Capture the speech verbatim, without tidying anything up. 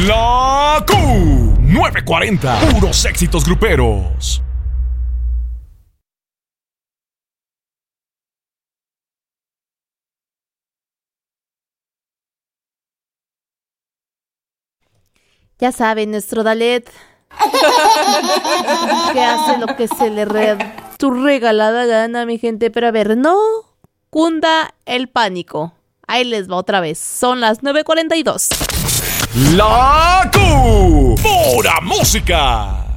La Q novecientos cuarenta, puros éxitos gruperos. Ya saben, nuestro Dalet que hace lo que se le re tu regalada gana, mi gente. Pero a ver, no cunda el pánico. Ahí les va otra vez. Son las nueve cuarenta y dos. La Q, pura música.